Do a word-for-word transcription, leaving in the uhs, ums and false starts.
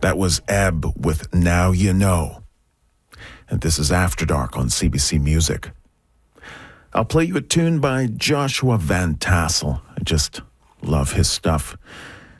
That was Ebb with Now You Know. And this is After Dark on C B C Music. I'll play you a tune by Joshua Van Tassel. I just love his stuff.